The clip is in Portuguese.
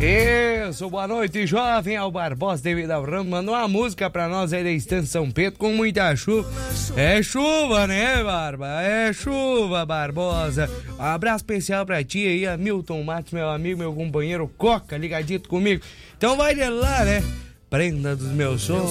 Isso, boa noite, jovem. Ao Barbosa devido ao Ramos mandou uma música pra nós aí da Estância São Pedro com muita chuva. É chuva, né, Barba? É chuva, Barbosa. Um abraço especial pra ti aí, Hamilton Matos, meu amigo, meu companheiro Coca, ligadito comigo. Então vai de lá, né? Prenda dos meus sonhos.